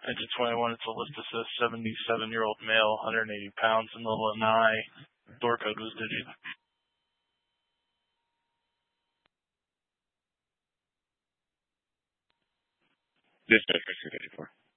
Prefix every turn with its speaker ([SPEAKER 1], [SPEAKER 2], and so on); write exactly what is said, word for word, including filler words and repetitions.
[SPEAKER 1] Engine twenty wanted to list this as seventy-seven-year-old male, one hundred eighty pounds, in the Lanai. Door code was digit.
[SPEAKER 2] Dispatch, two fifty-four.